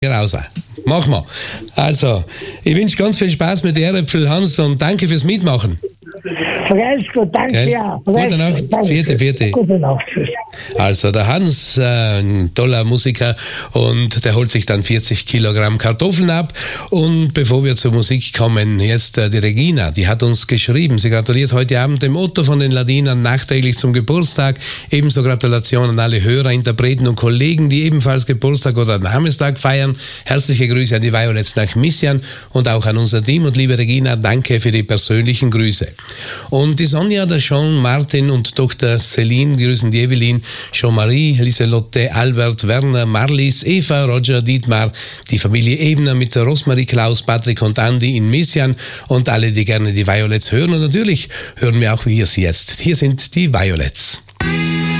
raus. Machen wir. Also, ich wünsche ganz viel Spaß mit der Äpfel, Hans, und danke fürs Mitmachen. Vergesst Gott, danke, ja. Gute Nacht, vierte. Gute Nacht, tschüss. Also der Hans, ein toller Musiker, und der holt sich dann 40 Kilogramm Kartoffeln ab. Und bevor wir zur Musik kommen, jetzt die Regina, die hat uns geschrieben. Sie gratuliert heute Abend dem Otto von den Ladinern nachträglich zum Geburtstag. Ebenso Gratulation an alle Hörer, Interpreten und Kollegen, die ebenfalls Geburtstag oder Namenstag feiern. Herzliche Grüße an die Violets nach Missian und auch an unser Team. Und liebe Regina, danke für die persönlichen Grüße. Und die Sonja, der Jean, Martin und Dr. Celine grüßen die Evelyn, Jean-Marie, Lieselotte, Albert, Werner, Marlies, Eva, Roger, Dietmar, die Familie Ebner mit Rosmarie, Klaus, Patrick und Andi in Missian und alle, die gerne die Violets hören. Und natürlich hören wir auch wir sie jetzt. Hier sind die Violets.